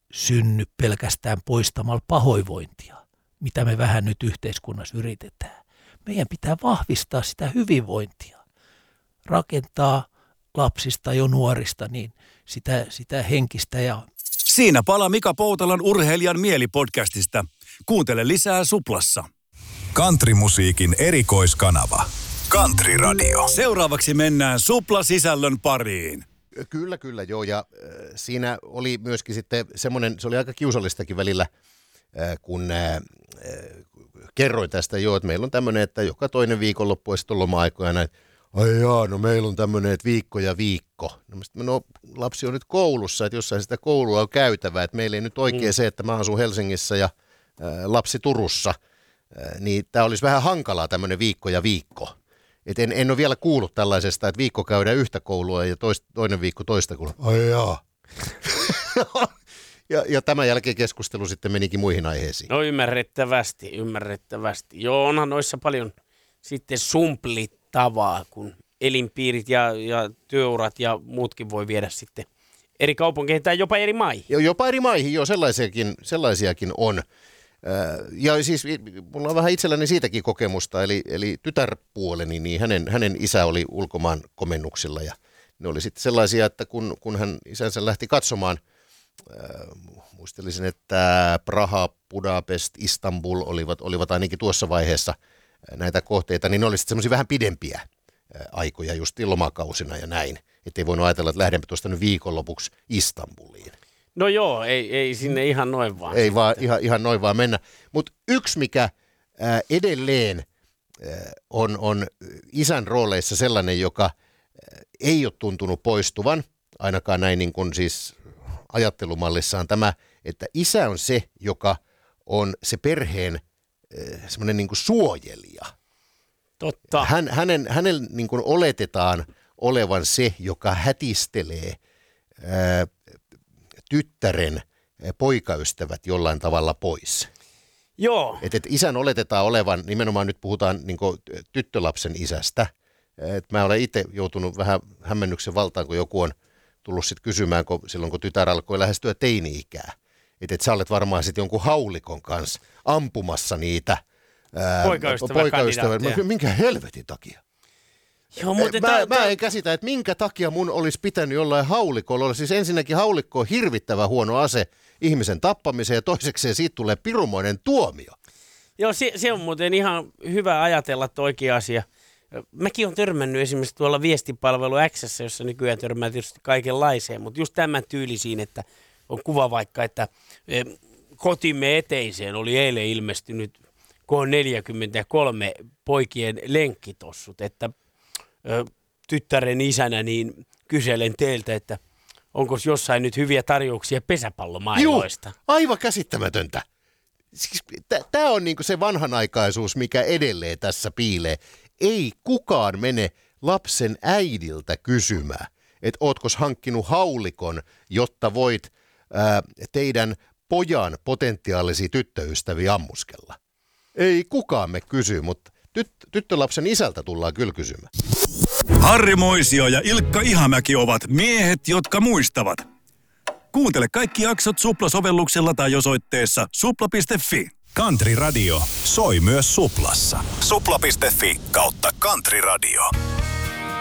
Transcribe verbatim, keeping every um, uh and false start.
synny pelkästään poistamalla pahoinvointia, mitä me vähän nyt yhteiskunnassa yritetään. Meidän pitää vahvistaa sitä hyvinvointia, rakentaa lapsista jo nuorista niin sitä, sitä henkistä ja... Siinä pala Mika Poutalan Urheilijan mielipodcastista. Kuuntele lisää Suplassa. Countrymusiikin erikoiskanava. Country Radio. Seuraavaksi mennään Supla-sisällön pariin. Kyllä, kyllä, joo. Ja äh, siinä oli myöskin sitten semmoinen, se oli aika kiusallistakin välillä, äh, kun äh, äh, kerroin tästä jo, että meillä on tämmöinen, että joka toinen viikonloppu ja sitten on loma-aikoja näin. Ai jaa, no meillä on tämmöinen, että viikko ja viikko. No, no lapsi on nyt koulussa, että jossain sitä koulua on käytävä, että meillä ei nyt oikein mm. se, että mä asun Helsingissä ja äh, lapsi Turussa, äh, niin tämä olisi vähän hankalaa tämmöinen viikko ja viikko. Et en, en ole vielä kuullut tällaisesta, että viikko käydään yhtä koulua ja toist, toinen viikko toista koulua. Ai jaa. ja, ja tämän jälkeen keskustelu sitten menikin muihin aiheisiin. No ymmärrettävästi, ymmärrettävästi. Joo, onhan noissa paljon sitten sumplittavaa, kun elinpiirit ja, ja työurat ja muutkin voi viedä sitten eri kaupunkeihin tai jopa eri maihin. Jo, jopa eri maihin, joo, sellaisiakin, sellaisiakin on. Ja siis mulla on vähän itselläni siitäkin kokemusta, eli, eli tytärpuoleni, niin hänen, hänen isä oli ulkomaan komennuksilla ja ne oli sitten sellaisia, että kun, kun hän isänsä lähti katsomaan, äh, muistelisin, että Praha, Budapest, Istanbul olivat, olivat ainakin tuossa vaiheessa näitä kohteita, niin ne oli sitten semmoisia vähän pidempiä äh, aikoja just lomakausina ja näin, ettei voinut ajatella, että lähdenpä tuosta nyt viikonlopuksi Istanbuliin. No joo, ei, ei sinne ihan noin vaan. Ei vaan, ihan, ihan noin vaan mennä. Mutta yksi, mikä ää, edelleen ää, on, on isän rooleissa sellainen, joka ää, ei ole tuntunut poistuvan, ainakaan näin niin kuin siis ajattelumallissaan tämä, että isä on se, joka on se perheen ää, semmoinen niin kuin suojelija. Totta. Hän, hänen, hänen niin kuin oletetaan olevan se, joka hätistelee ää, tyttären poikaystävät jollain tavalla pois. Joo. Et, et isän oletetaan olevan, nimenomaan nyt puhutaan niin kuin tyttölapsen isästä. Et mä olen itse joutunut vähän hämmennyksen valtaan, kun joku on tullut sit kysymään, kun, silloin kun tytär alkoi lähestyä teini-ikää. Että et sä olet varmaan sitten jonkun haulikon kanssa ampumassa niitä poikaystävät. Minkä helvetin takia? Joo, mutta mä, ta- mä en käsitä, että minkä takia mun olisi pitänyt jollain haulikolla. Siis ensinnäkin haulikko on hirvittävän huono ase ihmisen tappamiseen ja toisekseen siitä tulee pirumoinen tuomio. Joo, se, se on muuten ihan hyvä ajatella oikea asia. Mäkin olen törmännyt esimerkiksi tuolla viestipalvelu X:ssä, jossa nykyään törmää tietysti kaikenlaiseen, mutta just tämän tyylisiin, että on kuva vaikka, että kotimme eteiseen oli eilen ilmestynyt K neljäkymmentäkolme poikien lenkkitossut, että tyttären isänä, niin kyselen teiltä, että onko jossain nyt hyviä tarjouksia pesäpallomailoista? Juu, aivan käsittämätöntä. Siis, Tämä on niinku se vanhanaikaisuus, mikä edelleen tässä piilee. Ei kukaan mene lapsen äidiltä kysymään, että ootkos hankkinut haulikon, jotta voit ää, teidän pojan potentiaalisia tyttöystäviä ammuskella. Ei kukaan me kysy, mutta tyt- tyttölapsen isältä tullaan kyllä kysymään. Harri Moisio ja Ilkka Ihamäki ovat miehet, jotka muistavat. Kuuntele kaikki jaksot Supla-sovelluksella tai osoitteessa supla piste fi. Country Radio soi myös Suplassa. supla piste fi kautta Country Radio.